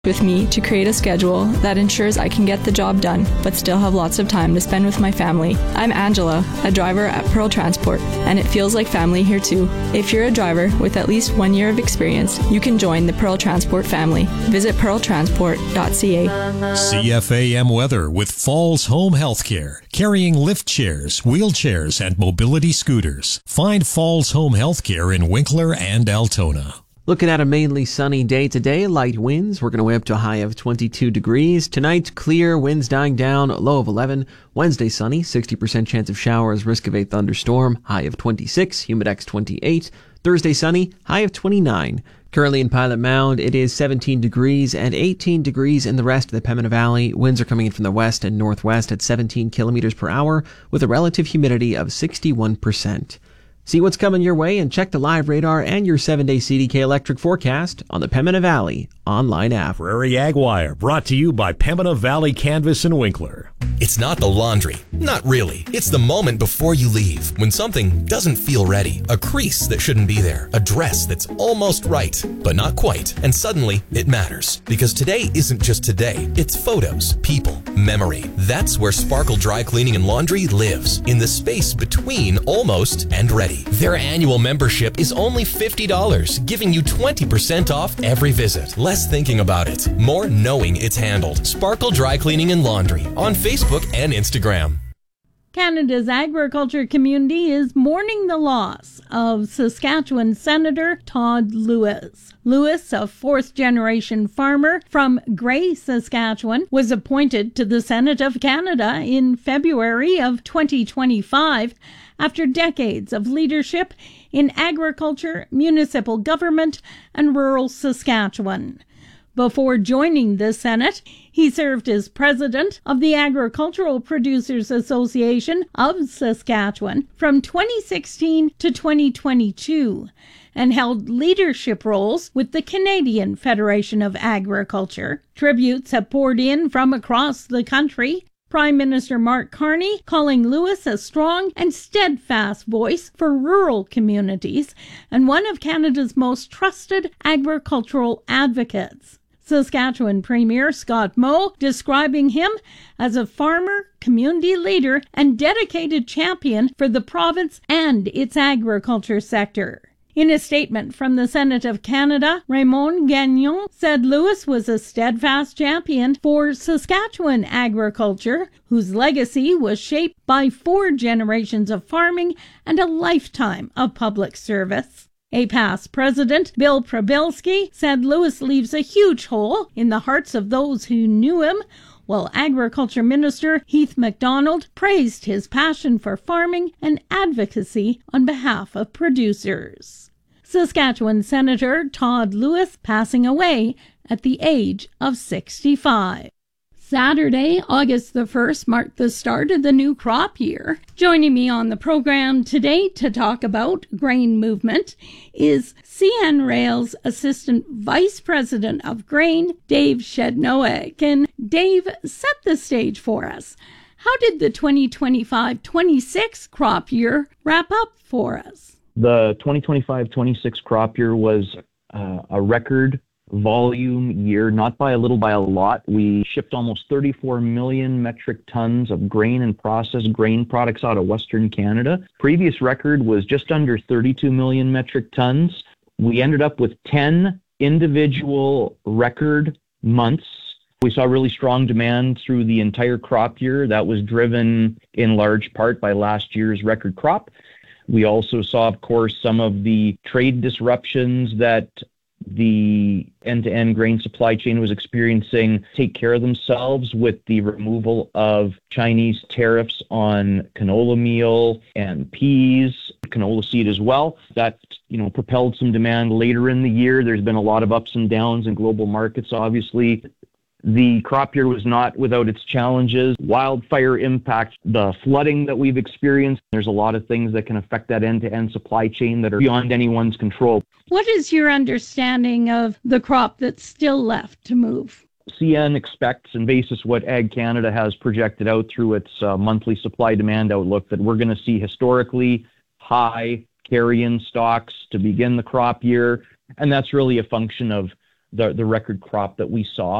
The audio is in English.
with me to create a schedule that ensures I can get the job done, but still have lots of time to spend with my family. I'm Angela, a driver at Pearl Transport, and it feels like family here too. If you're a driver with at least 1 year of experience, you can join the Pearl Transport family. Visit pearltransport.ca. CFAM weather with Falls Home Healthcare, carrying lift chairs, wheelchairs, and mobility scooters. Find Falls Home Healthcare in Winkler and Altona. Looking at a mainly sunny day today, light winds. We're going to way up to a high of 22 degrees. Tonight, clear, winds dying down, low of 11. Wednesday, sunny, 60% chance of showers, risk of a thunderstorm, high of 26, humidex 28. Thursday, sunny, high of 29. Currently in Pilot Mound, it is 17 degrees and 18 degrees in the rest of the Pembina Valley. Winds are coming in from the west and northwest at 17 kilometers per hour with a relative humidity of 61%. See what's coming your way and check the live radar and your 7-day CDK electric forecast on the Pembina Valley online app. Prairie Ag Wire, brought to you by Pembina Valley Canvas and Winkler. It's not the laundry. Not really. It's the moment before you leave, when something doesn't feel ready. A crease that shouldn't be there. A dress that's almost right, but not quite. And suddenly, it matters. Because today isn't just today. It's photos, people, memory. That's where Sparkle Dry Cleaning and Laundry lives. In the space between almost and ready. Their annual membership is only $50, giving you 20% off every visit. Less thinking about it, more knowing it's handled. Sparkle Dry Cleaning and Laundry on Facebook and Instagram. Canada's agriculture community is mourning the loss of Saskatchewan Senator Todd Lewis. Lewis, a fourth-generation farmer from Gray, Saskatchewan, was appointed to the Senate of Canada in February of 2025 after decades of leadership in agriculture, municipal government, and rural Saskatchewan. Before joining the Senate, he served as president of the Agricultural Producers Association of Saskatchewan from 2016 to 2022 and held leadership roles with the Canadian Federation of Agriculture. Tributes have poured in from across the country. Prime Minister Mark Carney calling Lewis a strong and steadfast voice for rural communities and one of Canada's most trusted agricultural advocates. Saskatchewan Premier Scott Moe describing him as a farmer, community leader, and dedicated champion for the province and its agriculture sector. In a statement from the Senate of Canada, Raymond Gagnon said Lewis was a steadfast champion for Saskatchewan agriculture, whose legacy was shaped by 4 generations of farming and a lifetime of public service. A past president, Bill Prabilski, said Lewis leaves a huge hole in the hearts of those who knew him, while Agriculture Minister Heath MacDonald praised his passion for farming and advocacy on behalf of producers. Saskatchewan Senator Todd Lewis passing away at the age of 65. Saturday, August the 1st, marked the start of the new crop year. Joining me on the program today to talk about grain movement is CN Rail's Assistant Vice President of Grain, Dave Shednoek. And Dave, set the stage for us. How did the 2025-26 crop year wrap up for us? The 2025-26 crop year was a record volume year, not by a little, by a lot. We shipped almost 34 million metric tons of grain and processed grain products out of Western Canada. Previous record was just under 32 million metric tons. We ended up with 10 individual record months. We saw really strong demand through the entire crop year. That was driven in large part by last year's record crop. We also saw, of course, some of the trade disruptions that the end-to-end grain supply chain was experiencing take care of themselves with the removal of Chinese tariffs on canola meal and peas, canola seed as well. That, propelled some demand later in the year. There's been a lot of ups and downs in global markets, obviously. The crop year was not without its challenges. Wildfire impact, the flooding that we've experienced. There's a lot of things that can affect that end-to-end supply chain that are beyond anyone's control. What is your understanding of the crop that's still left to move? CN expects, and basis what Ag Canada has projected out through its monthly supply-demand outlook, that we're going to see historically high carry-in stocks to begin the crop year. And that's really a function of the record crop that we saw.